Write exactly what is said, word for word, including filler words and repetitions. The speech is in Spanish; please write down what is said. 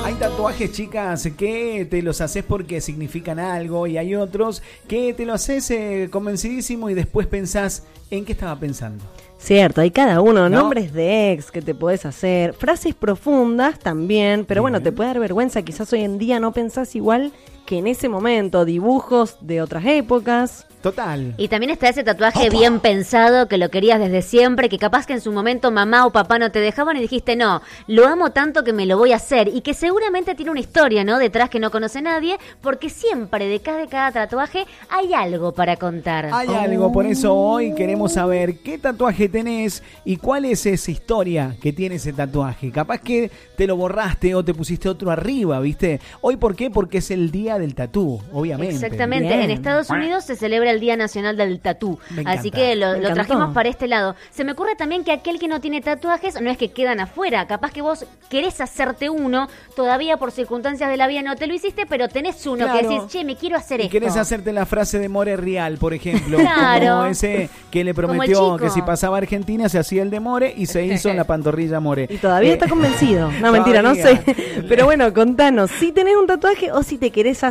Hay tatuajes, chicas, que te los haces porque significan algo y hay otros que te lo haces eh, convencidísimo y después pensás en qué estaba pensando. Cierto, hay cada uno, ¿no? Nombres de ex que te podés hacer, frases profundas también, pero Bien. bueno, te puede dar vergüenza, quizás hoy en día no pensás igual que en ese momento, dibujos de otras épocas. Total. Y también está ese tatuaje Opa. bien pensado, que lo querías desde siempre, que capaz que en su momento mamá o papá no te dejaban y dijiste, no, lo amo tanto que me lo voy a hacer. Y que seguramente tiene una historia, ¿no? Detrás que no conoce nadie, porque siempre detrás de cada tatuaje hay algo para contar. Hay algo, por eso hoy queremos saber qué tatuaje tenés y cuál es esa historia que tiene ese tatuaje. Capaz que te lo borraste o te pusiste otro arriba, ¿viste? Hoy, ¿por qué? Porque es el día del tatú, obviamente. Exactamente, Bien. en Estados Unidos se celebra el Día Nacional del Tatú, Me encanta. así que lo, Me lo encantó. trajimos para este lado. Se me ocurre también que aquel que no tiene tatuajes no es que quedan afuera, capaz que vos querés hacerte uno, todavía por circunstancias de la vida no te lo hiciste, pero tenés uno Claro. que decís, che, me quiero hacer Y esto. querés hacerte la frase de More Real, por ejemplo. Claro. Como ese que le Como el prometió chico. que si pasaba a Argentina se hacía el de More y se hizo en la pantorrilla More. Y todavía Eh, está convencido. No, mentira, no todavía. sé. Pero bueno, contanos, si tenés un tatuaje o si te querés hacer.